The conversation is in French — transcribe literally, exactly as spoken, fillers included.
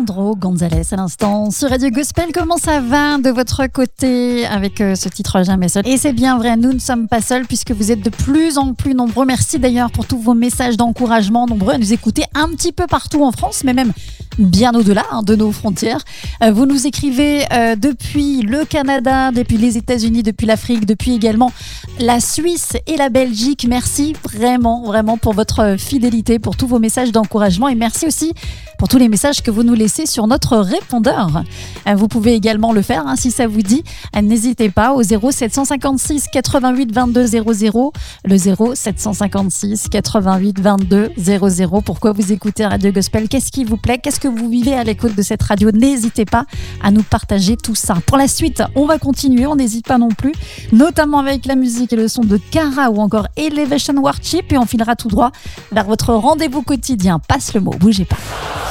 Alejandro González à l'instant sur Radio Gospel. Comment ça va de votre côté avec euh, ce titre Jamais seul? Et c'est bien vrai, nous ne sommes pas seuls puisque vous êtes de plus en plus nombreux. Merci d'ailleurs pour tous vos messages d'encouragement, nombreux à nous écouter un petit peu partout en France, mais même bien au-delà hein, de nos frontières. Euh, vous nous écrivez euh, depuis le Canada, depuis les États-Unis, depuis l'Afrique, depuis également la Suisse et la Belgique. Merci vraiment, vraiment pour votre fidélité, pour tous vos messages d'encouragement et merci aussi pour tous les messages que vous nous laissez sur notre répondeur. Euh, vous pouvez également le faire hein, si ça vous dit. Euh, n'hésitez pas au zéro sept cent cinquante-six quatre-vingt-huit vingt-deux zéro zéro, le zéro sept cent cinquante-six quatre-vingt-huit vingt-deux zéro zéro. Pourquoi vous écoutez Radio Gospel? Qu'est-ce qui vous plaît? Qu'est-ce que vous vivez à l'écoute de cette radio? N'hésitez pas à nous partager tout ça. Pour la suite, on va continuer, on n'hésite pas non plus, notamment avec la musique et le son de Cara ou encore Elevation Worship, et on filera tout droit vers votre rendez-vous quotidien. Passe le mot, bougez pas.